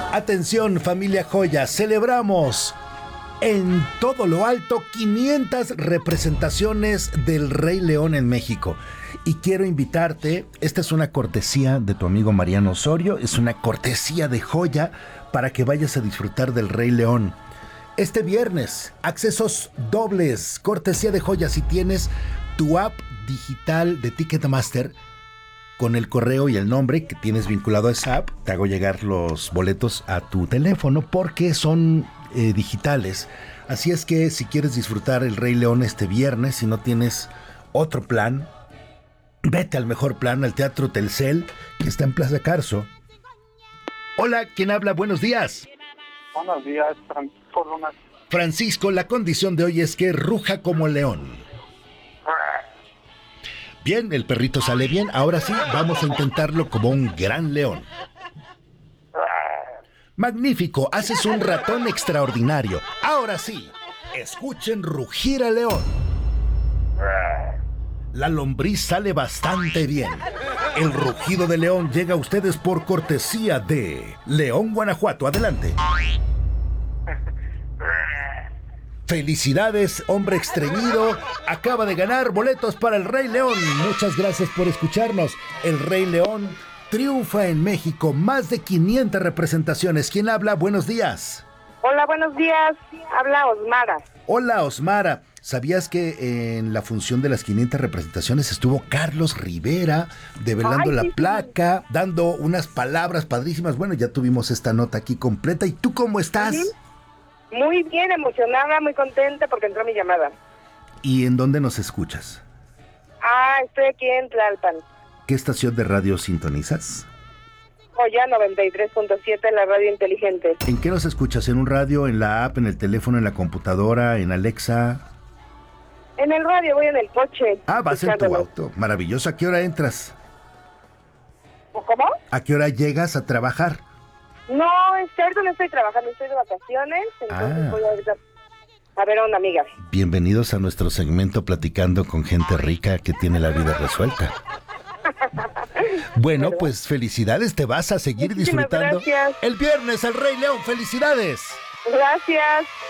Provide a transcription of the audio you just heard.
Atención, familia Joya, celebramos en todo lo alto 500 representaciones del Rey León en México. Y quiero invitarte, esta es una cortesía de tu amigo Mariano Osorio, es una cortesía de Joya para que vayas a disfrutar del Rey León. Este viernes, accesos dobles, cortesía de Joya. Si tienes tu app digital de Ticketmaster, con el correo y el nombre que tienes vinculado a esa app, te hago llegar los boletos a tu teléfono porque son digitales. Así es que si quieres disfrutar el Rey León este viernes, si no tienes otro plan, vete al mejor plan, al Teatro Telcel, que está en Plaza Carso. Hola, ¿quién habla? Buenos días. Buenos días, Francisco Luna. Francisco, la condición de hoy es que ruja como león. Bien, el perrito sale bien. Ahora sí, vamos a intentarlo como un gran león. Magnífico, haces un ratón extraordinario. Ahora sí, escuchen rugir al león. La lombriz sale bastante bien. El rugido de león llega a ustedes por cortesía de León, Guanajuato. Adelante. Felicidades, hombre estreñido. Acaba de ganar boletos para el Rey León. Muchas gracias por escucharnos. El Rey León triunfa en México. Más de 500 representaciones. ¿Quién habla? Buenos días. Hola, buenos días. Habla Osmara. Hola, Osmara. ¿Sabías que en la función de las 500 representaciones estuvo Carlos Rivera develando la placa, dando unas palabras padrísimas? Bueno, ya tuvimos esta nota aquí completa. ¿Y tú cómo estás? ¿Sí? Muy bien, emocionada, muy contenta porque entró mi llamada. ¿Y en dónde nos escuchas? Estoy aquí en Tlalpan. ¿Qué estación de radio sintonizas? Joya 93.7, la radio inteligente. ¿En qué nos escuchas? ¿En un radio, en la app, en el teléfono, en la computadora, en Alexa? En el radio, voy en el coche. Vas en tu auto. Maravilloso. ¿A qué hora entras? ¿Cómo? ¿A qué hora llegas a trabajar? No, ahorita no estoy trabajando, estoy de vacaciones, entonces voy a ver a una amiga. Bienvenidos a nuestro segmento Platicando con Gente Rica que tiene la vida resuelta. Bueno, pues felicidades, te vas a seguir Muchísimas disfrutando. Gracias. El viernes, el Rey León, felicidades. Gracias.